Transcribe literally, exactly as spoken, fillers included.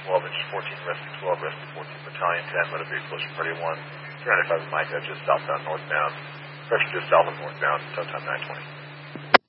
twelve, engine fourteen, rescue twelve, rescue fourteen, battalion ten, motor vehicle, party one, three ninety-five at Micah, just southbound, northbound, pressure just south of northbound, tow time nine twenty.